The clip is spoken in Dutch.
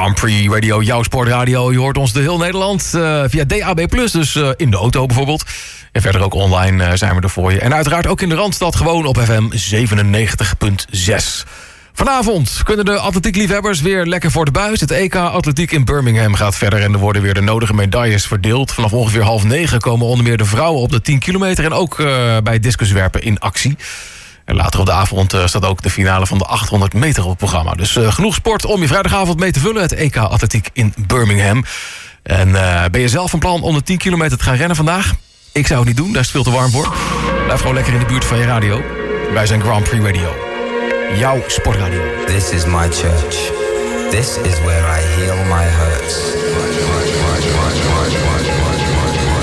Grand Prix Radio, jouw sportradio. Je hoort ons de heel Nederland via DAB+, dus in de auto bijvoorbeeld. En verder ook online zijn we er voor je. En uiteraard ook in de Randstad gewoon op FM 97.6. Vanavond kunnen de atletiekliefhebbers weer lekker voor de buis. Het EK Atletiek in Birmingham gaat verder en er worden weer de nodige medailles verdeeld. Vanaf ongeveer 8:30 komen onder meer de vrouwen op de 10 kilometer... en ook bij discuswerpen in actie. En later op de avond staat ook de finale van de 800 meter op het programma. Dus genoeg sport om je vrijdagavond mee te vullen. Het EK Atletiek in Birmingham. En ben je zelf van plan om de 10 kilometer te gaan rennen vandaag? Ik zou het niet doen, daar is het veel te warm voor. Blijf gewoon lekker in de buurt van je radio. Wij zijn Grand Prix Radio. Jouw sportradio. This is my church. This is where I heal my hurts.